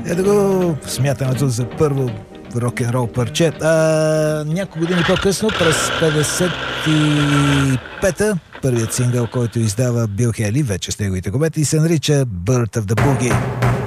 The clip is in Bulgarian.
Ето го смятаме за първо рок-н-рол парче. Няколко години по-късно, през 55-та, първият сингъл, който издава Бил Хейли, вече с неговите кумети, се нарича Birth of the Boogie.